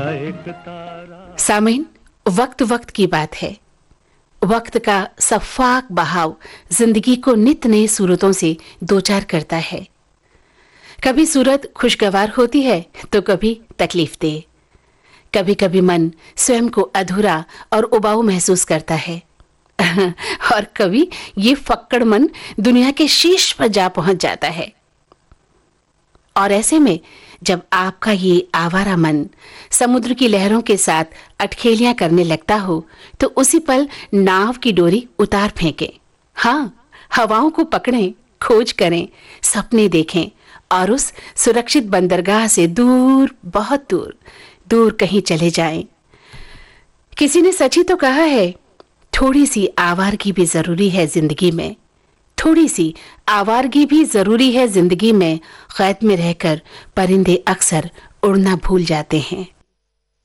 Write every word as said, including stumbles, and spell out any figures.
सामीन, वक्त वक्त की बात है। वक्त का सफाक बहाव जिंदगी को नित नई सूरतों से दो चार करता है। कभी सूरत खुशगवार होती है तो कभी तकलीफ दे। कभी कभी मन स्वयं को अधूरा और उबाऊ महसूस करता है और कभी ये फक्कड़ मन दुनिया के शीर्ष पर जा पहुंच जाता है। और ऐसे में जब आपका ये आवारा मन समुद्र की लहरों के साथ अटखेलियां करने लगता हो तो उसी पल नाव की डोरी उतार फेंके। हाँ, हवाओं को पकड़ें, खोज करें, सपने देखें और उस सुरक्षित बंदरगाह से दूर, बहुत दूर, दूर कहीं चले जाएं। किसी ने सच ही तो कहा है, थोड़ी सी आवारगी भी जरूरी है जिंदगी में। थोड़ी सी आवारगी भी जरूरी है जिंदगी में। कैद में रहकर परिंदे अक्सर उड़ना भूल जाते हैं।